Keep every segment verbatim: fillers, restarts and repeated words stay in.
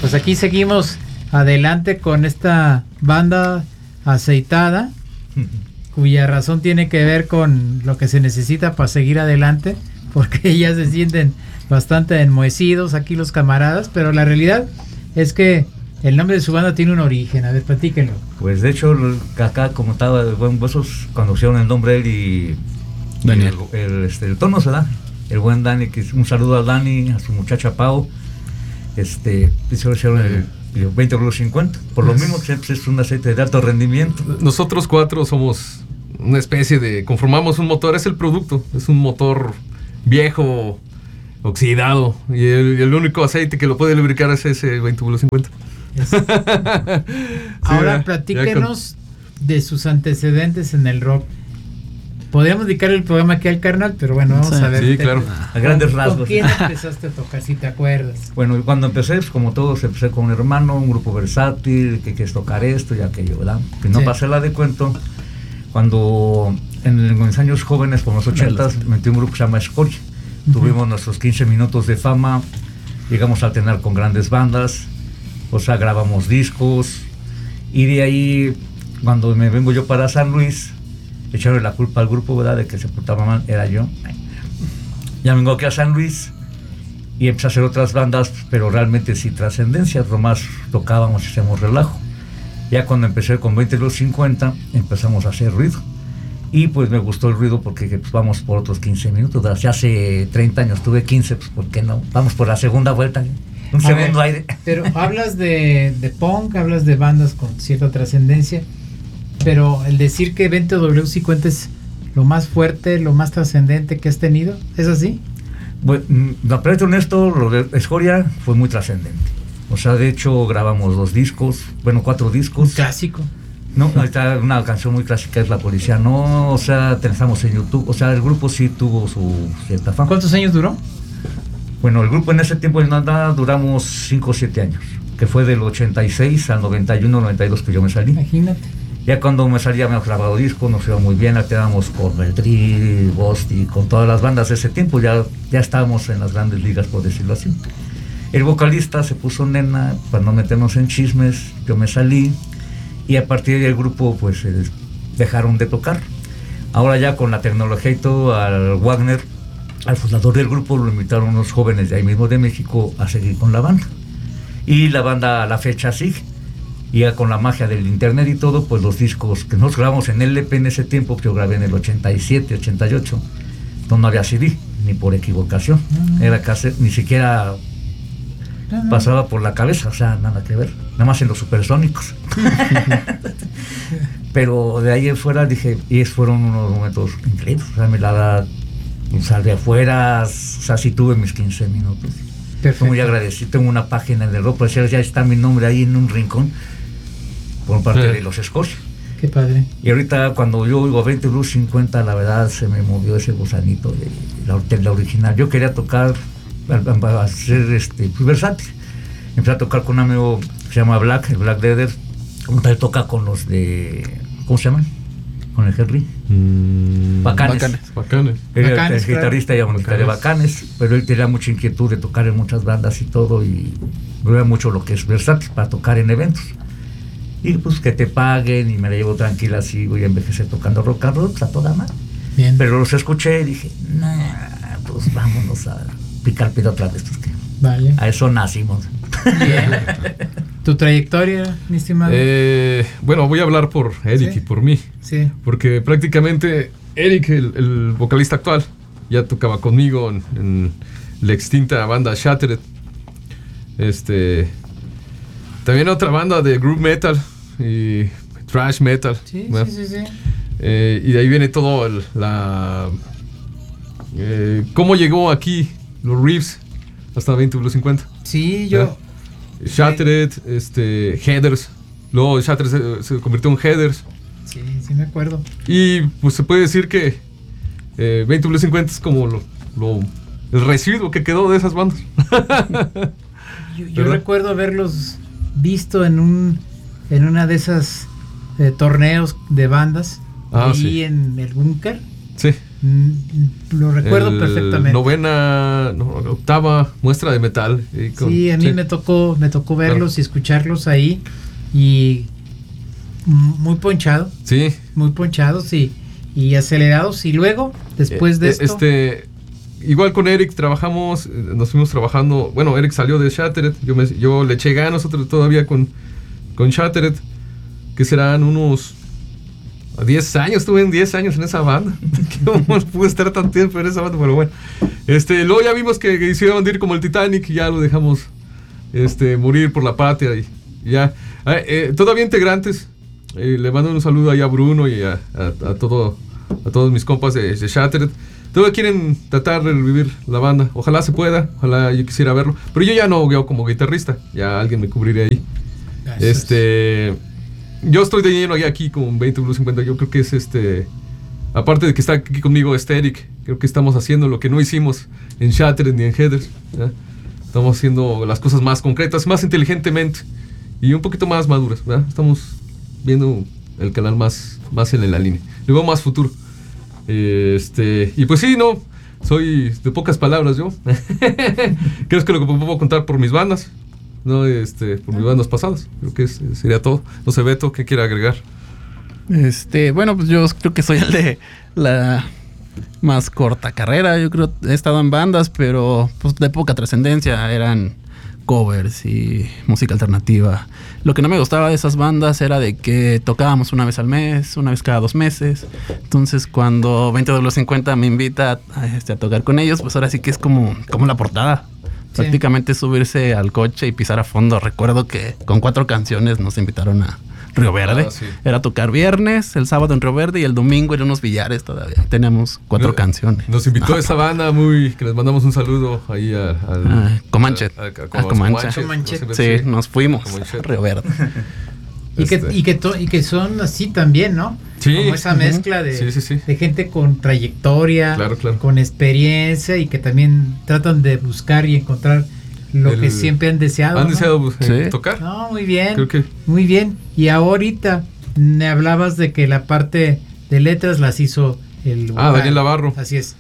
pues aquí seguimos adelante con esta banda aceitada, cuya razón tiene que ver con lo que se necesita para seguir adelante, porque ya se sienten bastante enmohecidos aquí los camaradas, pero la realidad es que el nombre de su banda tiene un origen. A ver, platíquenlo. Pues de hecho, acá como estaba el buen Huesos, cuando pusieron el nombre él y Daniel. El, el, este, el tono se da, el buen Dani, que un saludo a Dani, a su muchacha Pau, este, hicieron el, el veinte cincuenta, por lo mismo que es un aceite de alto rendimiento. Nosotros cuatro somos una especie de, conformamos un motor, es el producto, es un motor viejo, oxidado, y el, y el único aceite que lo puede lubricar es ese veinte cincuenta. Es... Sí, Ahora ya, platíquenos ya con... de sus antecedentes en el rock. Podríamos dedicar el programa aquí al carnal, pero bueno, vamos sí, a ver. Sí, te, claro. A grandes rasgos. ¿Con quién empezaste a tocar, si te acuerdas? Bueno, cuando empecé, pues como todos, empecé con un hermano, un grupo versátil, que quieres tocar esto y aquello, ¿verdad? Que no sí. pasé la de cuento. Cuando en los años jóvenes, por los ochentas, metí un grupo que se llama Escoria. Uh-huh. Tuvimos nuestros quince minutos de fama, llegamos a alternar con grandes bandas, o sea, grabamos discos, y de ahí, cuando me vengo yo para San Luis, echaron la culpa al grupo, ¿verdad?, de que se portaba mal, era yo. Ya vengo aquí a San Luis y empecé a hacer otras bandas, pero realmente sin trascendencia, nomás tocábamos y hacíamos relajo. Ya cuando empecé con veinte cincuenta, empezamos a hacer ruido. Y pues me gustó el ruido porque pues, vamos por otros quince minutos. Hace, hace treinta años tuve quince, pues ¿por qué no? Vamos por la segunda vuelta, un a segundo ver, aire. Pero hablas de, de punk, hablas de bandas con cierta trascendencia, pero el decir que veinte cincuenta es lo más fuerte, lo más trascendente que has tenido, ¿es así? Bueno, no, pero honesto, lo de Escoria fue muy trascendente. O sea, de hecho grabamos dos discos, bueno, cuatro discos. Un clásico. No, ahorita una canción muy clásica es La Policía No, o sea, pensamos en YouTube, o sea, el grupo sí tuvo su cierta fama. ¿Cuántos años duró? Bueno, el grupo en ese tiempo de nada duramos cinco o siete años, que fue del ochenta y seis al noventa y uno, noventa y dos que yo me salí. Imagínate. Ya cuando me salía me había grabado disco, nos iba muy bien, quedábamos con Beltri, Bosti, con todas las bandas de ese tiempo, ya, ya estábamos en las grandes ligas, por decirlo así. El vocalista se puso nena para no meternos en chismes, yo me salí y a partir del grupo pues eh, dejaron de tocar. Ahora ya con la tecnología y todo, al Wagner, al fundador del grupo, lo invitaron unos jóvenes de ahí mismo de México a seguir con la banda. Y la banda a la fecha sigue. Y ya con la magia del internet y todo, pues los discos que nos grabamos en L P en ese tiempo, que yo grabé en el ochenta y siete, ochenta y ocho, no había C D, ni por equivocación. Mm. Era cassette, ni siquiera mm. pasaba por la cabeza, o sea, nada que ver. Nada más en los supersónicos. Pero de ahí en fuera dije, y fueron unos momentos increíbles. O sea, me la da, salí afuera, o sea, sí tuve mis quince minutos. Estoy muy agradecido. Tengo una página en el rock, pues ya está mi nombre ahí en un rincón, por parte sí. de los Escocia. Qué padre. Y ahorita cuando yo oigo veinte cincuenta, la verdad se me movió ese gusanito de la, de la original. Yo quería tocar, a, a ser este, pues, versátil. Empecé a tocar con un amigo que se llama Black, el Black Deader. Él toca con los de, ¿cómo se llaman? Con el Henry. Mm, Bacanes. Bacanes. Bacanes. Era Bacanes, el guitarrista claro. y bonita de Bacanes, pero él tenía mucha inquietud de tocar en muchas bandas y todo, y me veía mucho lo que es versátil para tocar en eventos. Y pues que te paguen y me la llevo tranquila, así voy a envejecer tocando rock and roll, pues, a toda madre. Bien. Pero los escuché y dije, nah, pues vámonos a picar piedra otra vez, pues que vale. A eso nacimos. Bien. ¿Tu trayectoria, mi estimado? Eh, bueno, voy a hablar por Eric, ¿sí?, y por mí. Sí. Porque prácticamente Eric, el, el vocalista actual, ya tocaba conmigo en, en la extinta banda Shattered. Este, también otra banda de groove metal y thrash metal. Sí, ¿no? sí, sí, sí. Eh, y de ahí viene todo el, la... Eh, ¿Cómo llegó aquí los riffs hasta veinte cincuenta? Sí, yo... ¿verdad? Shattered, sí. este, Headers. Luego Shattered se, se convirtió en Headers. Sí, sí me acuerdo. Y pues se puede decir que eh, veinte cincuenta es como lo, lo, el residuo que quedó de esas bandas. yo yo recuerdo haberlos visto en un en una de esas eh, torneos de bandas, ah, ahí sí. en el búnker. Sí. Mm, lo recuerdo el perfectamente. Novena, no, octava muestra de metal. Y con, sí, a mí sí. me tocó me tocó verlos Claro. y escucharlos ahí y muy ponchado, Sí. muy ponchados y, y acelerados y luego después de Eh, esto este igual con Eric trabajamos, nos fuimos trabajando. Bueno, Eric salió de Shattered, yo me, yo le eché ganas otro todavía con con Shattered, que serán unos diez años, estuve en diez años en esa banda. ¿Cómo pude estar tan tiempo en esa banda? Pero bueno, este, luego ya vimos que, que hicieron ir como el Titanic y ya lo dejamos este, morir por la patria y, y ya. Ah, eh, todavía integrantes, eh, le mando un saludo ahí a Bruno y a, a, a, todo, a todos mis compas de, de Shattered. Todavía quieren tratar de revivir la banda. Ojalá se pueda, ojalá yo quisiera verlo. Pero yo ya no veo como guitarrista, ya alguien me cubriría ahí. Gracias. Este... Yo estoy de lleno aquí con veinte Blues cincuenta. Yo creo que es este. Aparte de que está aquí conmigo este Eric, creo que estamos haciendo lo que no hicimos en Shattered ni en Heathers. ¿Ya? Estamos haciendo las cosas más concretas, más inteligentemente y un poquito más maduras. ¿Ya? Estamos viendo el canal más, más en la línea. Le veo más futuro. Este, y pues sí, no. Soy de pocas palabras yo. Creo que lo que puedo contar por mis bandas. No, este, por mis bandas pasadas. Creo que es, sería todo. No sé, Beto, ¿qué quiere agregar? Este, bueno, pues yo creo que soy el de la más corta carrera. Yo creo que he estado en bandas, pero pues de poca trascendencia. Eran covers y música alternativa. Lo que no me gustaba de esas bandas era de que tocábamos una vez al mes, una vez cada dos meses. Entonces, cuando veinte W cincuenta me invita a, este, a tocar con ellos, pues ahora sí que es como, como la portada. Sí. Prácticamente subirse al coche y pisar a fondo. Recuerdo que con cuatro canciones nos invitaron a Río Verde. Ah, sí. Era tocar viernes, el sábado en Río Verde y el domingo en unos billares todavía. Teníamos cuatro no, canciones. Nos invitó no, esa banda muy... que les mandamos un saludo ahí a, al... Ah, Comanche. A, a, a, a Comanche. Comanche. Sí, nos fuimos a Río Verde. Y que, y, que to, y que son así también, ¿no? Sí. Como esa mezcla de, sí, sí, sí. de gente con trayectoria, claro, claro. con experiencia y que también tratan de buscar y encontrar lo El, que siempre han deseado. Han ¿no? deseado eh, sí. tocar. No, muy bien. Creo que... Muy bien. Y ahorita me hablabas de que la parte de letras las hizo el vocal. Ah, Daniel Navarro. Así es.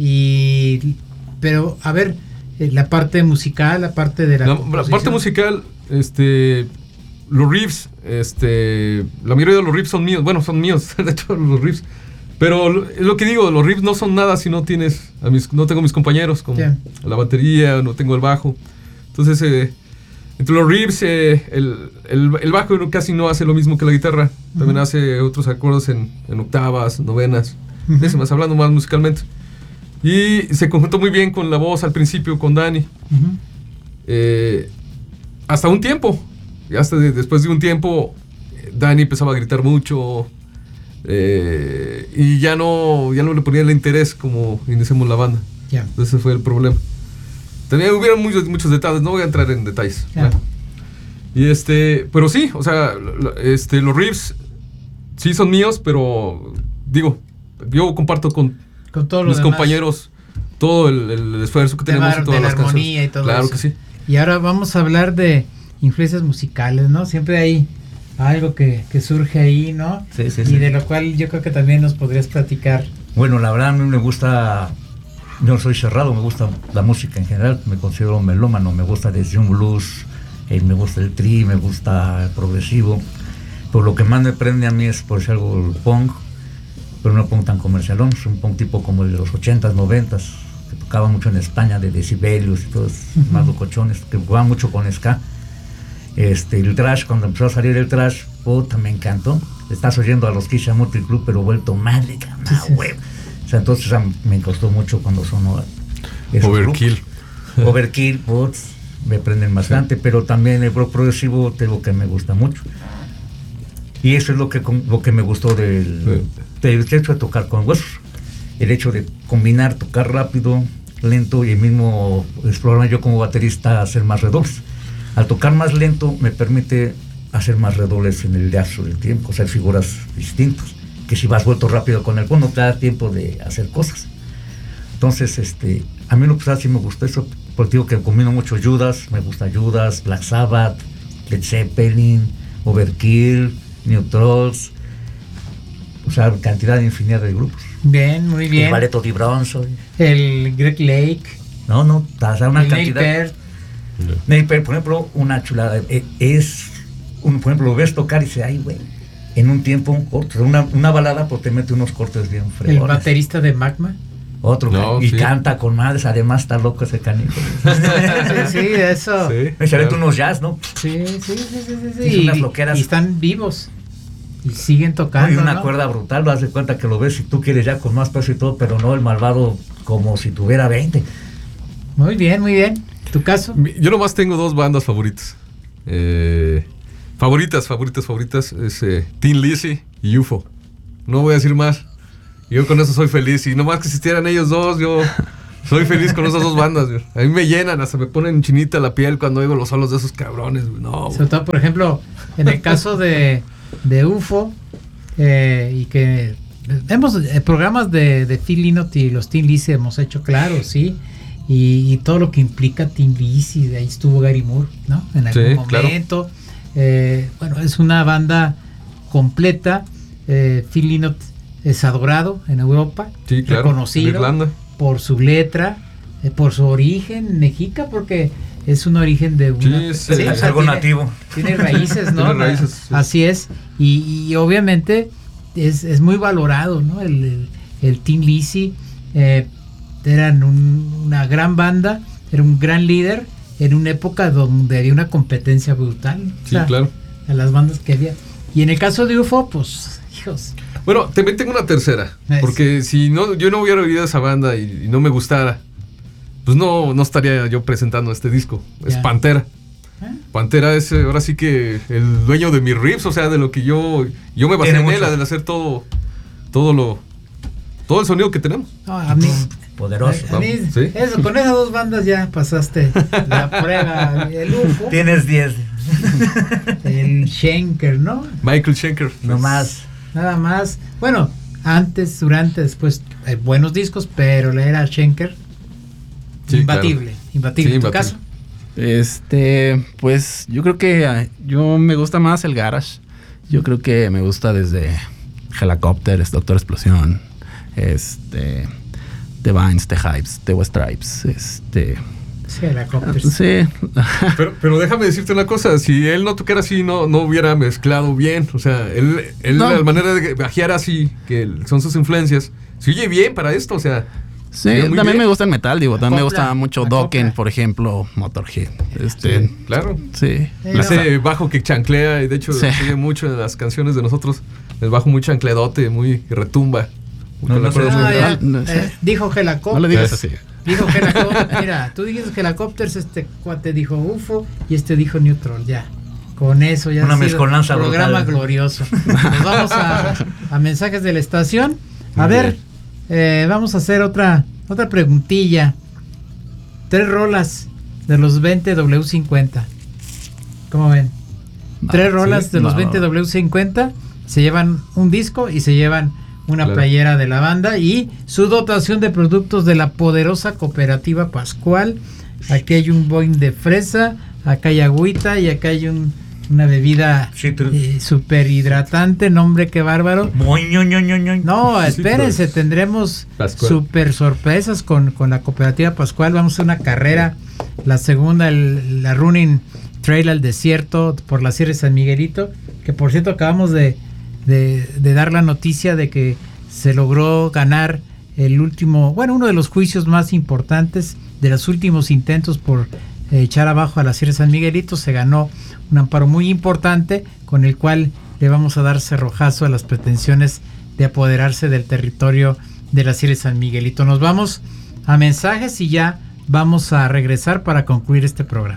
Y pero a ver, la parte musical, la parte de la La, la parte musical, este... los riffs, este, la mayoría de los riffs son míos, bueno, son míos, de hecho los riffs, pero lo, es lo que digo, los riffs no son nada si no tienes, a mis, no tengo mis compañeros, como yeah. la batería, no tengo el bajo, entonces, eh, entre los riffs, eh, el, el, el bajo casi no hace lo mismo que la guitarra, también uh-huh. hace otros acordes en, en octavas, novenas, uh-huh. décimas, hablando más musicalmente, y se conjuntó muy bien con la voz al principio, con Dani, uh-huh. eh, hasta un tiempo. Y hasta de, después de un tiempo, Dani empezaba a gritar mucho eh, y ya no, ya no le ponía el interés como iniciamos la banda. Yeah. Ese fue el problema. También hubieron muchos, muchos detalles, no voy a entrar en detalles. Yeah. Y este, pero sí, o sea, este, los riffs sí son míos, pero digo, yo comparto con, con todos mis los compañeros todo el, el esfuerzo que de tenemos mar, en todas de las la armonía canciones. Y todo claro eso. que sí. Y ahora vamos a hablar de influencias musicales, ¿no? Siempre hay algo que, que surge ahí, ¿no? Sí, sí, y sí. de lo cual yo creo que también nos podrías platicar. Bueno, la verdad a mí me gusta, yo no soy cerrado, me gusta la música en general, me considero melómano, me gusta desde un blues, eh, me gusta el tri, me gusta el progresivo, pero lo que más me prende a mí es por decir algo el punk, pero no punk tan comercialón, es un punk tipo como el de los ochentas, noventas, que tocaba mucho en España, de Decibelios y todos, uh-huh. más locochones, que jugaban mucho con ska. Este, el thrash, cuando empezó a salir el thrash, puta, me encantó. Estás oyendo a los Kisha Motley Crue, pero vuelto madre, no, sí, sí. Web. O sea, entonces a mí me costó mucho cuando sonó Overkill. Grupos. Overkill, putz, me prenden bastante, sí. Pero también el rock progresivo tengo que me gusta mucho. Y eso es lo que, lo que me gustó del, sí. del hecho de tocar con huesos. El hecho de combinar, tocar rápido, lento y el mismo explorar yo como baterista hacer más redobles. Al tocar más lento me permite hacer más redobles en el lapso del tiempo, hacer figuras distintas, que si vas vuelto rápido con el fondo te da tiempo de hacer cosas. Entonces, este, a mí lo que sí me gusta eso, porque digo que combino mucho Judas, me gusta Judas, Black Sabbath, Led Zeppelin, Overkill, New Trolls. O sea, cantidad de infinidad de grupos. Bien, muy bien. El Balletto di Bronzo. El Greg Lake. No, no, o sea, una el cantidad. Neil Peart. Neil Peart, por ejemplo, una chulada. Es, un, por ejemplo, lo ves tocar y dices, ay, güey, en un tiempo, un corto. Una, una balada, pues te mete unos cortes bien fregones. El baterista de Magma. Otro, no, y sí. canta con madres, además está loco ese canijo. sí, sí, eso. Sí, Me salen claro. unos jazz, ¿no? Sí, sí, sí, sí, sí, sí. Hizo Y, unas loqueras. y están vivos. Y siguen tocando. Y una ¿no? cuerda brutal, lo das de cuenta que lo ves si tú quieres ya con más peso y todo, pero no el malvado como si tuviera veinte. Muy bien, muy bien. ¿Tu caso? Yo nomás tengo dos bandas favoritas. Eh, favoritas, favoritas, favoritas. Es eh, Thin Lizzy y U F O. No voy a decir más. Yo con eso soy feliz. Y nomás que existieran ellos dos, yo soy feliz con esas dos bandas. Güey. A mí me llenan, hasta me ponen chinita la piel cuando oigo los solos de esos cabrones. Güey. No, güey. Sobre todo, por ejemplo, en el caso de, de U F O, eh, y que hemos eh, programas de, de Phil Lynott y los Thin Lizzy hemos hecho, claro, sí. Y, y todo lo que implica Thin Lizzy, de ahí estuvo Gary Moore, ¿no? En algún Sí, momento. Claro. Eh, bueno, es una banda completa. Eh, Phil Lynott es adorado en Europa, Sí, claro, reconocido en Irlanda. por su letra, eh, por su origen mexica, porque es un origen de una, Sí, es, sí, eh, o sea, algo tiene, nativo. tiene raíces, ¿no? Tiene raíces, sí. Así es, y, y obviamente es, es muy valorado, ¿no? El, el, el Thin Lizzy eh, eran un, una gran banda, era un gran líder en una época donde había una competencia brutal, o Sí, sea, claro. a las bandas que había. Y en el caso de U F O, pues, hijos. Bueno, también tengo una tercera. Es. Porque si no, yo no hubiera oído esa banda y, y no me gustara, pues no, no estaría yo presentando este disco. Es Ya. Pantera. ¿Eh? Pantera es eh, ahora sí que el dueño de mis riffs, o sea, de lo que yo yo me basé Tiene en él, mucho. de hacer todo todo lo todo el sonido que tenemos. No, a mí, Poderoso. a, a mí Sí. eso, con esas dos bandas ya pasaste la prueba. El U F O, Tienes diez. el Schenker, ¿no? Michael Schenker. No más. Nada más. Bueno, antes, durante, después, hay buenos discos, pero la era Schenker, Sí, imbatible, claro. imbatible. Sí, ¿En tu imbatible. caso? Este, pues yo creo que eh, yo me gusta más el garage. Yo creo que me gusta desde Helicopters, Doctor Explosión, este, The Vines, The Hypes, The West Stripes, este, Sí, la Copters. sí, Pero, pero déjame decirte una cosa, si él no tocara así, no, no hubiera mezclado bien. O sea, él, él No. la manera de bajear así, que son sus influencias, se oye bien para esto, o sea. sí, Muy también bien. me gusta el metal, digo, también me Acopla, gusta mucho acopla. Dokken, por ejemplo, Motorhead, este, Sí, claro. sí, Eh, la- Ese bajo que chanclea, y de hecho Sí. se oye mucho en las canciones de nosotros, el bajo muy chancledote, muy que retumba. No, Con no la sé. cuerda Ah, muy ya, grande. no, sí. eh, dijo Helicopters. no le digas así. Dijo Helicopters. Mira, tú dijiste Helicopters, este cuate dijo U F O y este dijo Neutral. Ya. Con eso ya Una ha sido mezcolanza programa brutal. glorioso. Nos vamos a, a mensajes de la estación. A Muy ver, bien. eh, vamos a hacer otra otra preguntilla. Tres rolas de los veinte W cincuenta. ¿Cómo ven? Tres Ah, rolas sí, de los no. veinte W cincuenta. Se llevan un disco y se llevan una Claro. playera de la banda y su dotación de productos de la poderosa cooperativa Pascual. Aquí hay un boing de fresa, acá hay agüita y acá hay un, una bebida Citrus. eh, super hidratante. Nombre, qué bárbaro. Moño, ño, ño, ño. No, Sí, espérense, pues. tendremos Pascual. super sorpresas con, con la cooperativa Pascual. Vamos a hacer una carrera, la segunda, el- la Running Trail al Desierto por la Sierra de San Miguelito, que por cierto acabamos de, de, de dar la noticia de que se logró ganar el último, bueno, uno de los juicios más importantes de los últimos intentos por eh, echar abajo a la Sierra de San Miguelito. Se ganó un amparo muy importante con el cual le vamos a dar cerrojazo a las pretensiones de apoderarse del territorio de la Sierra de San Miguelito. Nos vamos a mensajes y ya vamos a regresar para concluir este programa.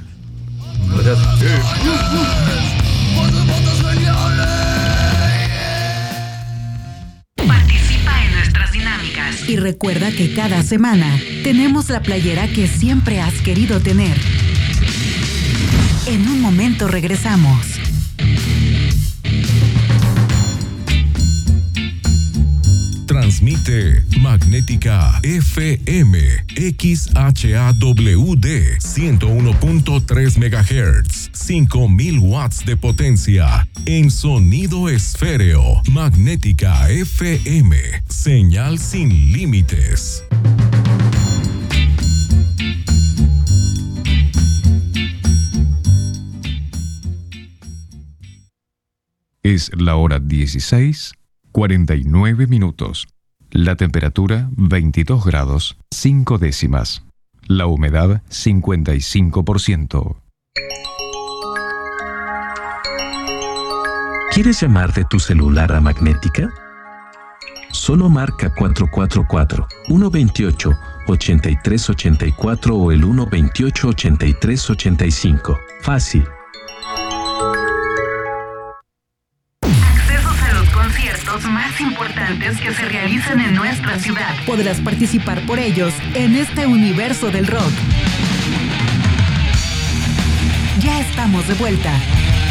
Participa en nuestras dinámicas. Y recuerda que cada semana tenemos la playera que siempre has querido tener. En un momento regresamos. Transmite Transmite Magnética F M X H A W D ciento uno punto tres megahertz, cinco mil watts de potencia en sonido esféreo. Magnética F M, señal sin límites. Es la hora dieciséis, cuarenta y nueve minutos. La temperatura veintidós grados, cinco décimas. La humedad cincuenta y cinco por ciento. ¿Quieres llamar de tu celular a Magnética? Solo marca cuatro cuatro cuatro, uno dos ocho, ocho tres ocho cuatro o el uno dos ocho, ocho tres ocho cinco. Fácil. Más importantes que se realizan en nuestra ciudad. Podrás participar por ellos en este universo del rock. Ya estamos de vuelta.